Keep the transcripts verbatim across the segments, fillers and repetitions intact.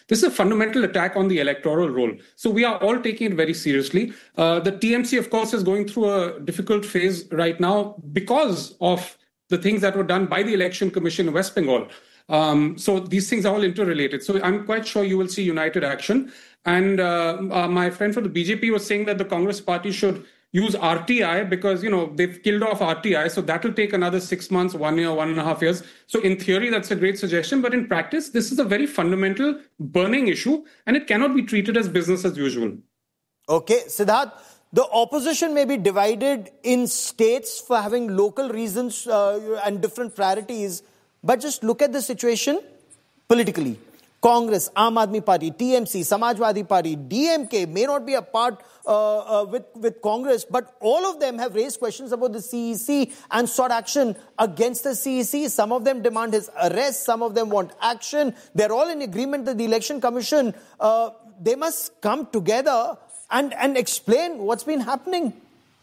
This is a fundamental attack on the electoral roll. So we are all taking it very seriously. Uh, the T M C, of course, is going through a difficult phase right now because of the things that were done by the Election Commission in West Bengal. Um, so these things are all interrelated. So I'm quite sure you will see united action. And uh, uh, my friend from the B J P was saying that the Congress party should use R T I because, you know, they've killed off R T I. So that will take another six months, one year, one and a half years. So in theory, that's a great suggestion. But in practice, this is a very fundamental burning issue and it cannot be treated as business as usual. Okay, Siddharth, the opposition may be divided in states for having local reasons uh, and different priorities. But just look at the situation politically. Congress, Aam Aadmi Party, T M C, Samajwadi Party, D M K may not be a part uh, uh, with, with Congress, but all of them have raised questions about the C E C and sought action against the C E C. Some of them demand his arrest. Some of them want action. They're all in agreement that the Election Commission, uh, they must come together and, and explain what's been happening.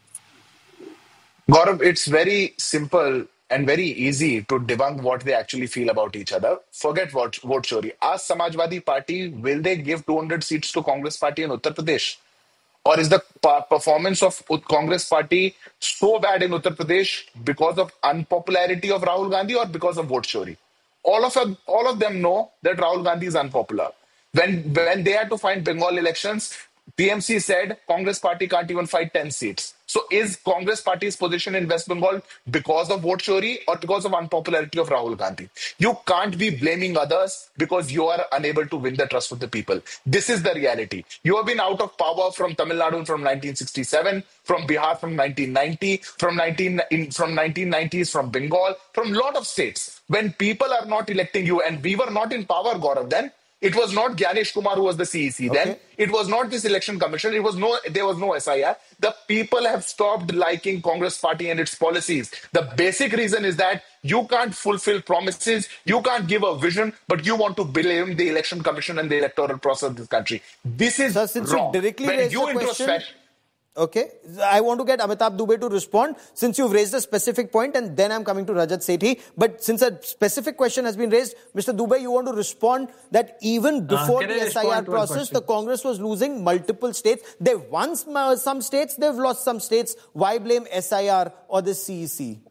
Gaurav, it's very simple and very easy to debunk what they actually feel about each other. Forget vote, vote chori. Ask Samajwadi Party, will they give two hundred seats to Congress Party in Uttar Pradesh? Or is the performance of Congress Party so bad in Uttar Pradesh because of unpopularity of Rahul Gandhi or because of vote chori? All of, all of them know that Rahul Gandhi is unpopular. When, when they had to fight Bengal elections, T M C said Congress Party can't even fight ten seats. So is Congress Party's position in West Bengal because of vote chori or because of unpopularity of Rahul Gandhi? You can't be blaming others because you are unable to win the trust of the people. This is the reality. You have been out of power from Tamil Nadu from nineteen sixty-seven, from Bihar from nineteen ninety, from nineteen in, from nineteen nineties from Bengal, from a lot of states. When people are not electing you, and we were not in power, Gaurav, then. It was not Gyanesh Kumar who was the C E C then. Okay. It was not this election commission. It was no, there was no S I R. The people have stopped liking Congress Party and its policies. The basic reason is that you can't fulfill promises, you can't give a vision, but you want to blame the election commission and the electoral process of this country. This is Sir, since wrong. You directly when raised you the question, introspect, okay, I want to get Amitabh Dubey to respond since you've raised a specific point and then I'm coming to Rajat Sethi. But since a specific question has been raised, Mister Dubey, you want to respond that even before uh, the S I R process, the Congress was losing multiple states. They've won some states, they've lost some states. Why blame S I R or the C E C?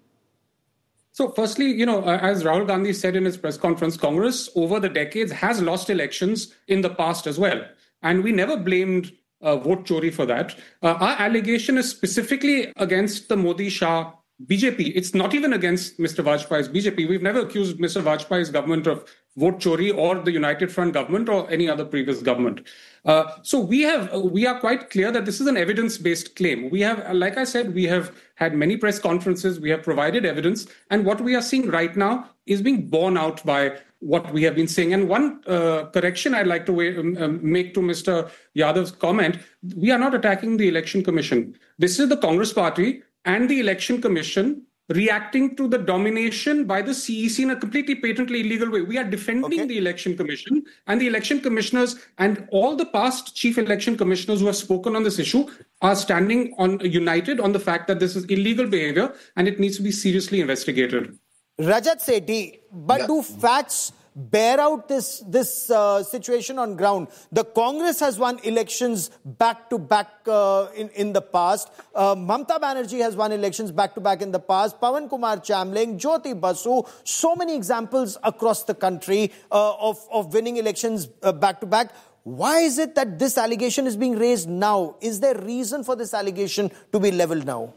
So firstly, you know, as Rahul Gandhi said in his press conference, Congress over the decades has lost elections in the past as well. And we never blamed Uh, vote chori for that. Uh, our allegation is specifically against the Modi-Shah B J P. It's not even against Mister Vajpayee's B J P. We've never accused Mister Vajpayee's government of vote chori or the United Front government or any other previous government. Uh, so we have uh, we are quite clear that this is an evidence-based claim. We have, like I said, we have had many press conferences. We have provided evidence. And what we are seeing right now is being borne out by what we have been saying. And one uh, correction I'd like to um, make to Mister Yadav's comment, we are not attacking the Election Commission. This is the Congress Party and the Election Commission reacting to the domination by the C E C in a completely patently illegal way. We are defending okay. the Election Commission, and the election commissioners and all the past chief election commissioners who have spoken on this issue are standing on united on the fact that this is illegal behavior and it needs to be seriously investigated. Rajat Sethi, but yeah. do facts bear out this, this uh, situation on ground? The Congress has won elections back-to-back uh, in, in the past. Uh, Mamata Banerjee has won elections back-to-back in the past. Pawan Kumar Chamling, Jyoti Basu, so many examples across the country uh, of, of winning elections uh, back-to-back. Why is it that this allegation is being raised now? Is there reason for this allegation to be leveled now?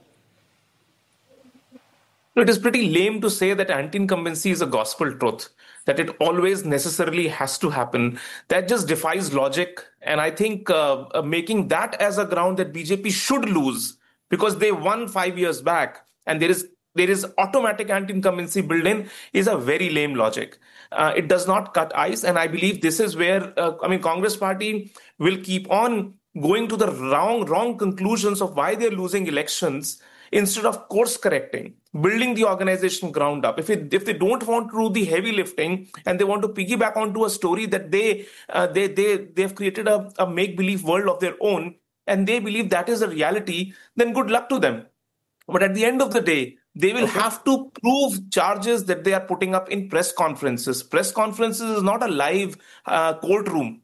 It is pretty lame to say that anti-incumbency is a gospel truth, that it always necessarily has to happen. That just defies logic. And I think uh, uh, making that as a ground that B J P should lose because they won five years back and there is there is automatic anti-incumbency built in is a very lame logic. Uh, it does not cut ice. And I believe this is where, uh, I mean, Congress Party will keep on going to the wrong, wrong conclusions of why they're losing elections instead of course correcting, building the organization ground up. If it, if they don't want to do the heavy lifting and they want to piggyback onto a story that they uh, they they they've created a, a make-believe world of their own and they believe that is a reality, then good luck to them. But at the end of the day, they will okay. have to prove charges that they are putting up in press conferences. Press conferences is not a live uh, courtroom.